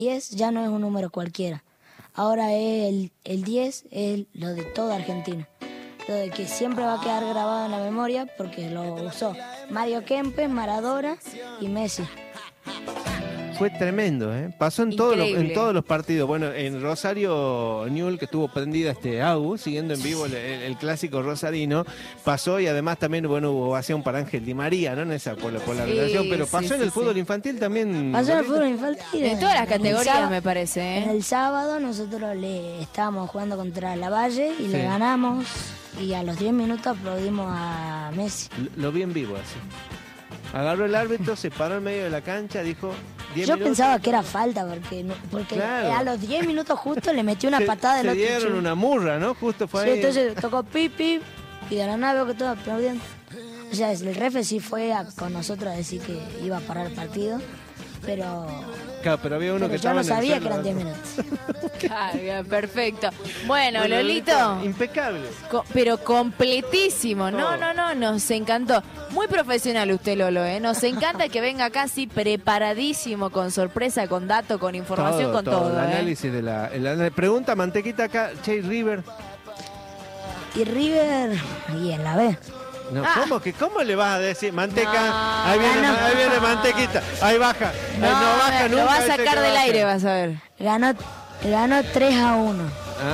10 ya no es un número cualquiera. Ahora el 10 es lo de toda Argentina. Lo de que siempre va a quedar grabado en la memoria porque lo usó Mario Kempes, Maradona y Messi. Fue tremendo, ¿eh? Pasó en todos los partidos. Bueno, en Rosario Newell, que estuvo prendida AU, siguiendo en vivo el clásico rosarino, pasó y además también, bueno, hubo ovación para Ángel Di María, ¿no? En esa, por la relación, pero pasó en el fútbol infantil también. Pasó en el fútbol infantil. En todas las categorías, me parece, ¿eh? En el sábado nosotros le estábamos jugando contra Lavalle y le ganamos. Y a los 10 minutos aplaudimos a Messi. Lo vi en vivo así. Agarró el árbitro, se paró en medio de la cancha, dijo 10 Yo minutos. pensaba que era falta porque Claro. a los 10 minutos justo le metió una patada del Se otro. dieron una murra, ¿no? Justo fue ahí. Entonces tocó pip y de la nada veo que todos aplaudiendo. O sea, el refe sí fue con nosotros a decir que iba a parar el partido, pero... Claro, pero había uno que yo estaba no en el sabía suelo. que eran 10 minutos. Carga, perfecto. Bueno, Lolito. Impecable. Pero completísimo. No, nos encantó. Muy profesional usted, Lolo, ¿eh? Nos encanta que venga acá así preparadísimo, con sorpresa, con dato, con información, con todo. El análisis de la... Pregunta Mantequita acá, Che River. Y River, y en la B. No, ¿cómo le vas a decir? Manteca, No, ahí viene Mantequita, ahí baja. No, no baja nunca. lo va a ese sacar que del baja. aire, vas a ver. Ganó 3-1.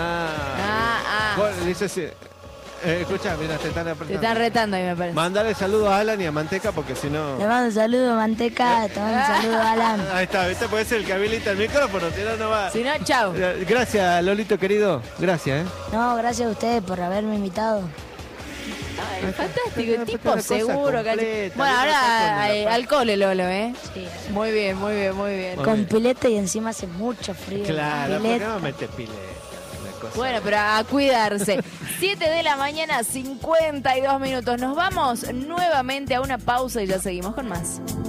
Dice sí. Escucha, mira, te están apretando. Te están retando ahí, me parece. Mándale saludos a Alan y a Manteca porque si no... Le mando un saludo, Manteca. Te mando un saludo, Alan. Ahí está, ¿viste? Puede ser el que habilita el micrófono, si no, no va. Si no, chau. Gracias, Lolito querido. Gracias, No, gracias a ustedes por haberme invitado. Ay, fantástico, Una tipo cosa seguro. completa, Bueno, no ahora pasa con la al cole, Lolo, ¿eh? Sí. Muy bien, muy bien, muy bien. Con pileta y encima hace mucho frío. Claro, ¿por qué Pileta. no metes pileta? Una cosa. Bueno, pero a cuidarse. 7 de la mañana, 52 minutos. Nos vamos nuevamente a una pausa y ya seguimos con más.